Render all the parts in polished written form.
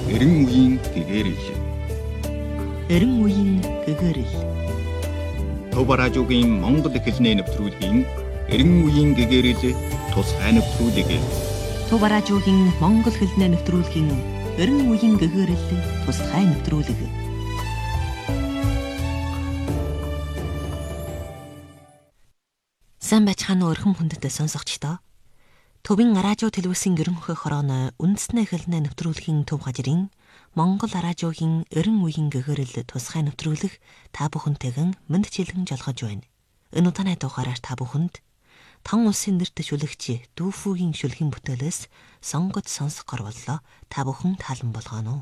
эрен үеийн гэгэрэл. Эрен үеийн гэгэрэл. Төв радиогийн Монгол хэлний нэвтрүүлгийн эрен үеийн гэгэрэл тусгай нэвтрүүлэг. Төв радиогийн Монгол хэлний нэвтрүүлгийн эрен үеийн гэгэрэл тусгай нэвтрүүлэг. Сайн байцгаана уу өрхөн хүндэт сонсогчдоо. Төвийн радио телевизийн ерөнхий хорооны үндэсний хэлний нэвтрүүлгийн төв хажирын Монгол радиогийн эрен үеийн гэгэрэл тусгай нэвтрүүлэг та бүхэнтэйгэн мэндчилгэн жолгож байна. Энэ удааны дугаараар та бүхэнд Тан улсын нэр дэвшүүлэгч Дүүфүүгийн шүлгийн бүтээлээс сонгож сонсох горволлоо. Та бүхэн таалан болгоно уу?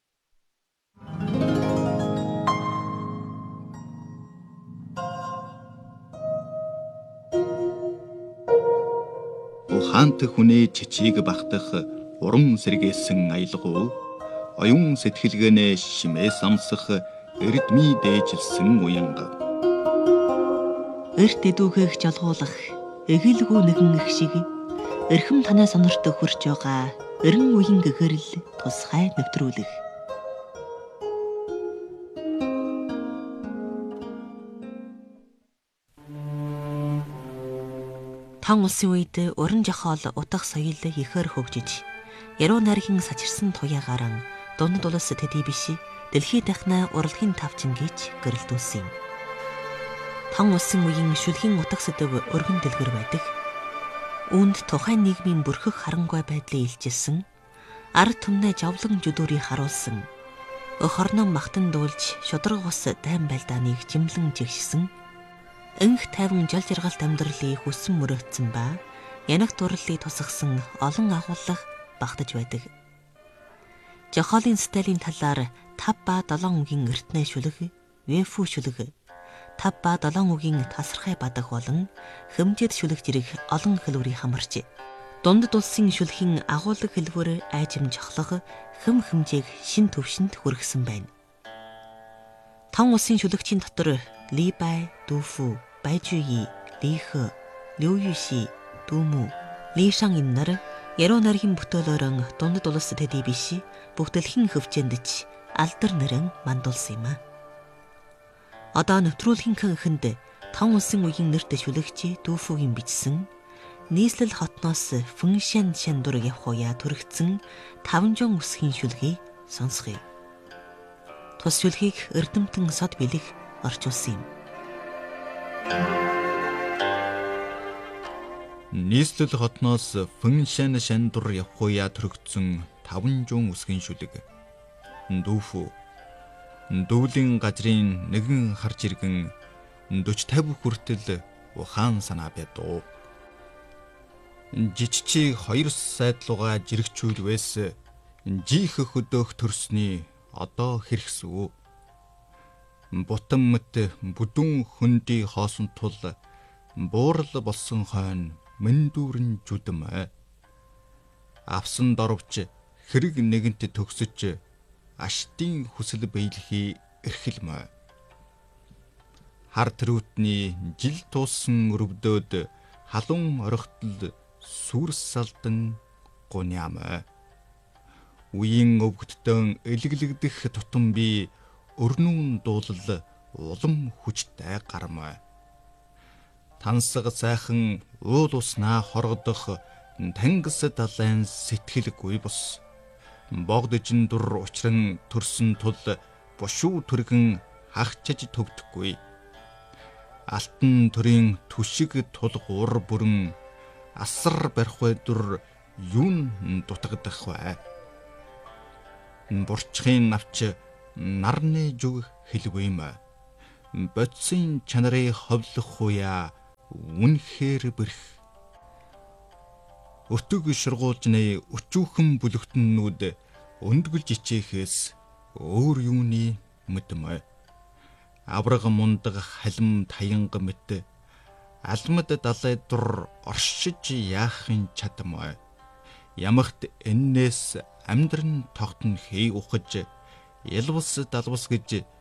Ухаант хүнээ чичиг багтах уран сэргээсэн аялгуу оюун сэтгэлгээнээ шимээ самсах эрдмий дээжилсэн уянга. Эрт эдүүгээх жолгуулах эгэлгүй нэгэн их шиг эрхэм танай сонорт хурж байгаа эрен үеийн гэгэрэл тусгай нэвтрүүлэг. Тан улсын үед уран жохоол утга соёл ихээр хөгжиж, яруу найргийн сачирсан туяагаар дунд улс төдий биш дэлхийд дахна урлагийн тавчин гэж гэрэлтүүлсэн юм. Тан улсын үеийн шүлгийн утга сэдэв өргөн дэлгэр байдаг. Үүнд тухайн нийгмийн бүрхэх харангүй байдлыг илчилсэн, ард түмнээ жавлан жүдүүрийг харуулсан, хорноо махтан дуулж шудраг ус дайм байлдааныг жимлэн жигшсэн, энх тайван жал жаргалт амьдралыг хүссэн мөрөөдсөн ба янах дурлалыг тусгасан олон агуулга багтаж байдаг. Жохоолын стилийн талаар 5 ба 7 үгийн эртнээ шүлэг, вэфүү шүлэг, 5 ба 7 үгийн тасархай бадаг болон хэмжээд шүлэг зэрэг олон хэлбэрийг хамарч дундад улсын шүлгийн агуулга хэлбэр айжим жохлого хэм хэмжээг шин төвшөнд хүргэсэн байна. Тан улсын шүлэгчийн дотор Либай, Дүүфүү, Байжуи, Лихэ, Лүюши, Дүүмүү, Лишан энэ нар яруу найргийн бүтээлөөрөн дундад улс төдий биш бүх дэлхийн хөвчөндч алдар нэрэн мандуулсан юм а. Одоо нэвтрүүлгийн эхэнд Тан улсын үеийн нэр дэвшүүлэгч Дүүфүүгийн бичсэн нийслэл хотноос Фэншэн шандур явах уяа төрөгдсөн 500 үсгийн шүлгийг сонсгоё. Тус шүлгийг эрдэмтэн сод бэлэг орчуулсан юм. Нийслэл хотноос Фэншэн шандур явах уяа төрөгдсөн 500 үсгийн шүлэг. Дүүфүү дүүлийн газрын нэгэн харж иргэн 40-50 хүртэл ухаан санаа бядуу. Жиччийг 2 сайдлууга жирэгчүүлвээс жиих хөдөөх төрсний одоо хэрэгсв. Бутан мэт бүдүүн хөнди хоосон тул буурал болсон хойно мэндүүрэн жүдэм. Авсан дорвч хэрэг нэгэнт төгсөж аштын хүсэл биелхий эрхэлмэ. Хар тэрүүтний жил туусан өрөвдөөд халуун орхитол сүрс салдан гуньяамэ. Үеийн өвгөдтөн элэглэгдэх тутам би өрнүүн дуулал улам хүчтэй гармэ. Тансаг сайхан уул уснаа хоргодох Тэнгис далайн сэтгэлгүй бус. Богдожин дур учран төрсөн тул бушуу түргэн хагчиж төвдөхгүй. Алтан төрийн түшиг тулгуур бүрэн асар барихуй дур юун дутагдах вэ? Бурчхийн навч нарны зүг хэлвэм. Бодсын чанарыг ховлох уяа үнэхээр бэрх. Өтөг шургуулжны өчүүхэн бүлэгтнүүд өндгөлж ичээхээс өөр юуны мэдмэ. Авраг мундаг халим таянга мэт алмад далай дур оршиж яахын чадмэ. Ямагт эннээс амьдран тогтно хий ухаж ялвас далвас гэж